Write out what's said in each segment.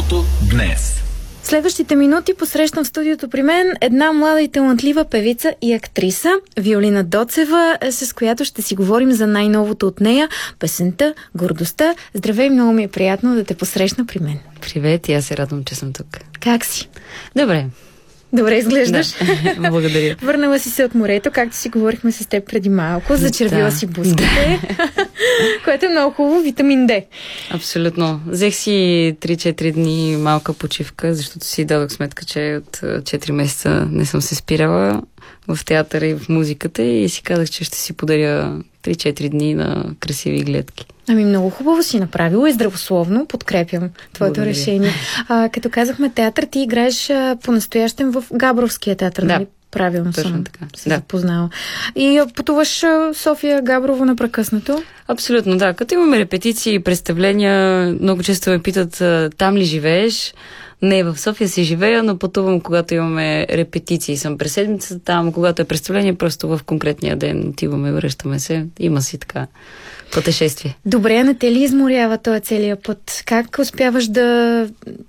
Радиото днес. Следващите минути посрещам в студиото при мен една млада и талантлива певица и актриса, Виолина Доцева, с която ще си говорим за най-новото от нея, песента "Гордостта". Здравей, много ми е приятно да те посрещна при мен. Привет, и аз се радвам, че съм тук. Как си? Добре. Добре изглеждаш. Да, благодаря. Върнала си се от морето, както си говорихме с теб преди малко. Зачервила си бузките, което е много хубаво, витамин D. Абсолютно. Взех си 3-4 дни малка почивка, защото си дадох сметка, че от 4 месеца не съм се спирала в театъра и в музиката и си казах, че ще си подаря 3-4 дни на красиви гледки. Ами много хубаво си направила и здравословно подкрепям твоето решение. Като казахме театър, ти играеш по-настоящем в Габровския театър, да, нали? Правилно точно съм така. се запознала. И пътуваш София, Габрово непрекъснато? Абсолютно, да. Като имаме репетиции и представления, много често ме питат, там ли живееш? Не, в София си живея, но пътувам, когато имаме репетиции. Съм през седмицата там, когато е представление, просто в конкретния ден отиваме, връщаме се. Има си така пътешествие. Добре, не те ли изморява този целият път? Как успяваш да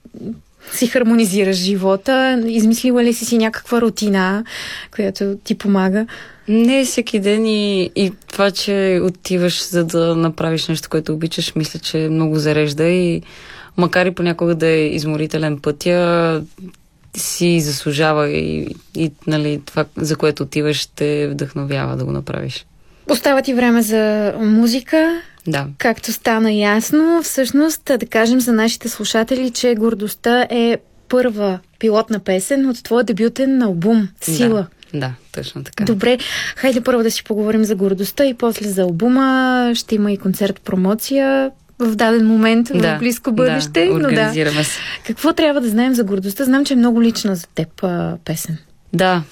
си хармонизираш живота? Измислила ли си някаква рутина, която ти помага? Не всеки ден и това, че отиваш за да направиш нещо, което обичаш, мисля, че много зарежда и макар и понякога да е изморителен пътя, си заслужава и нали, това, за което отиваш, те вдъхновява да го направиш. Остава ти време за музика. Да. Както стана ясно, всъщност да кажем за нашите слушатели, че "Гордостта" е първа пилотна песен от твоя дебютен албум "Сила". Да, точно така. Добре, хайде първо да си поговорим за "Гордостта" и после за албума. Ще има и концерт-промоция в даден момент, в близко бъдеще. Да, организираме се. Какво трябва да знаем за "Гордостта"? Знам, че е много лична за теб песен. Да,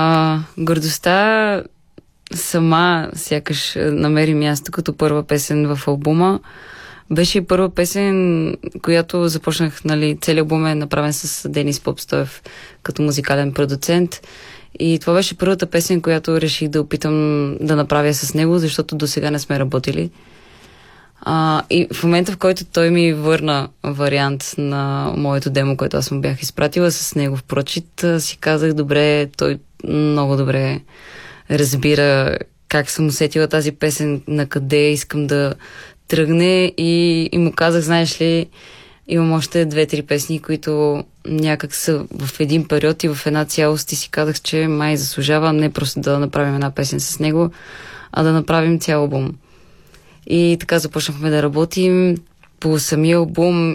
"Гордостта" сама сякаш намери място като първа песен в албума. Беше и първа песен, която започнах, нали, целият албум е направен с Денис Попстоев като музикален продуцент. И това беше първата песен, която реших да опитам да направя с него, защото до сега не сме работили. И в момента, в който той ми върна вариант на моето демо, което аз му бях изпратила с него в прочит, си казах, добре, той много добре разбира как съм усетила тази песен, на къде искам да тръгне и му казах, знаеш ли, имам още 2-3 песни, които някак са в един период и в една цялост и си казах, че май заслужава не просто да направим една песен с него, а да направим цял албум. И така започнахме да работим по самия албум.